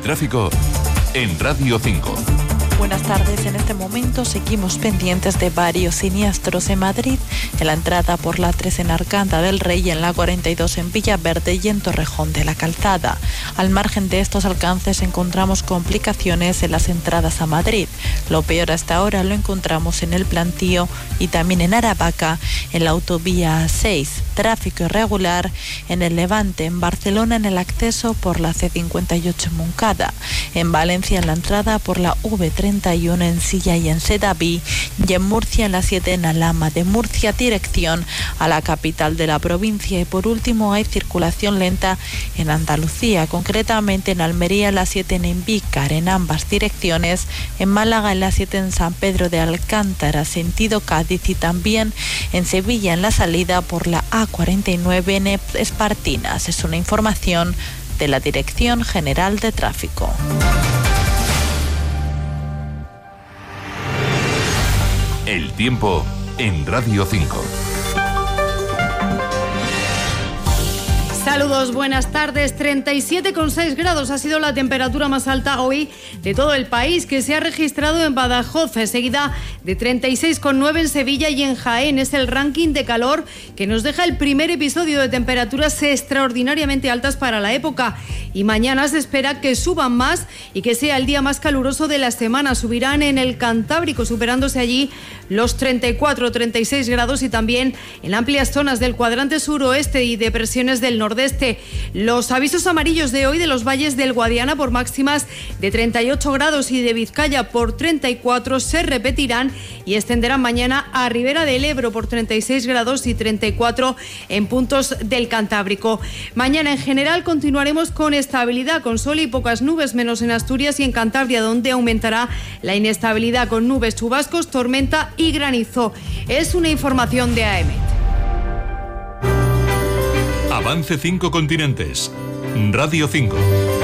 tráfico en Radio 5. Buenas tardes. En este momento seguimos pendientes de varios siniestros en Madrid, en la entrada por la 3 en Arganda del Rey, en la 42 en Villaverde y en Torrejón de la Calzada. Al margen de estos alcances encontramos complicaciones en las entradas a Madrid. Lo peor hasta ahora lo encontramos en el Plantío y también en Aravaca, en la autovía A6. Tráfico irregular en el Levante, en Barcelona en el acceso por la C58 en Moncada, en Valencia en la entrada por la V31 en Silla y en Sedaví, y en Murcia en la 7 en Alhama de Murcia, dirección a la capital de la provincia. Y por último hay circulación lenta en Andalucía, concretamente en Almería en la 7 en Invícar, en ambas direcciones, en Málaga en la 7 en San Pedro de Alcántara, sentido Cádiz, y también en Sevilla en la salida por la A49 en Espartinas. Es una información de la Dirección General de Tráfico. El tiempo en Radio 5. Saludos, buenas tardes. 37,6 grados ha sido la temperatura más alta hoy de todo el país, que se ha registrado en Badajoz, seguida de 36,9 en Sevilla y en Jaén. Es el ranking de calor que nos deja el primer episodio de temperaturas extraordinariamente altas para la época. Y mañana se espera que suban más y que sea el día más caluroso de la semana. Subirán en el Cantábrico, superándose allí los 34-36 grados, y también en amplias zonas del cuadrante suroeste y depresiones del nordeste. Los avisos amarillos de hoy de los valles del Guadiana por máximas de 38 grados y de Vizcaya por 34 se repetirán y extenderán mañana a Ribera del Ebro por 36 grados y 34 en puntos del Cantábrico. Mañana en general continuaremos con estabilidad, con sol y pocas nubes, menos en Asturias y en Cantabria, donde aumentará la inestabilidad con nubes, chubascos, tormenta y granizo. Es una información de AEMET. Avance 5 continentes. Radio 5.